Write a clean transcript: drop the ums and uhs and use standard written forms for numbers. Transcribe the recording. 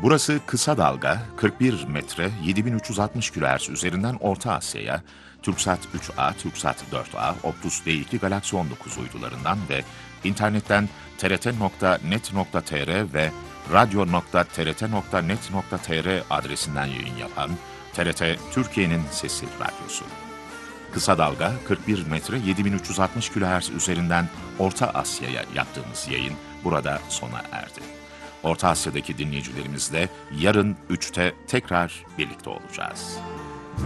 Burası kısa dalga 41 metre 7360 kHz üzerinden Orta Asya'ya TürkSat 3A, TürkSat 4A, Optus D2 Galaxy 19 uydularından ve internetten trt.net.tr ve radyo.trt.net.tr adresinden yayın yapan TRT Türkiye'nin Sesi Radyosu. Kısa dalga 41 metre 7360 kHz üzerinden Orta Asya'ya yaptığımız yayın burada sona erdi. Orta Asya'daki dinleyicilerimizle yarın 3'te tekrar birlikte olacağız.